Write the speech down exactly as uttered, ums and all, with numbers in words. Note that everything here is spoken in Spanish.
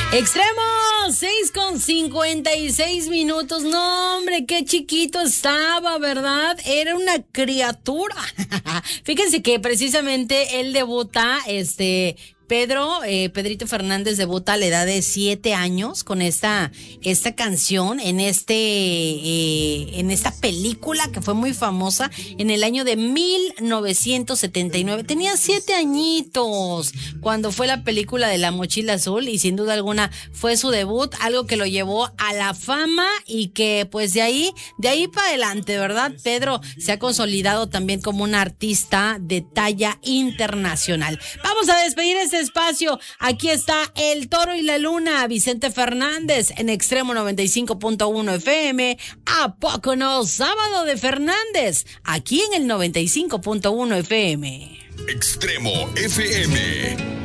Extremo, seis con cincuenta y seis minutos. No, hombre, qué chiquito estaba, ¿verdad? Era una criatura. Fíjense que precisamente él debuta, este... Pedro, eh, Pedrito Fernández debuta a la edad de siete años con esta, esta canción en este, eh, en esta película que fue muy famosa en el año de mil novecientos setenta y nueve. Tenía siete añitos cuando fue la película de La Mochila Azul y sin duda alguna fue su debut, algo que lo llevó a la fama y que pues de ahí, de ahí para adelante, ¿verdad? Pedro se ha consolidado también como un artista de talla internacional. Vamos a despedir este espacio. Aquí está El Toro y la Luna, Vicente Fernández en Extremo noventa y cinco punto uno F M. ¿A poco no? Sábado de Fernández, aquí en el noventa y cinco punto uno F M. Extremo F M.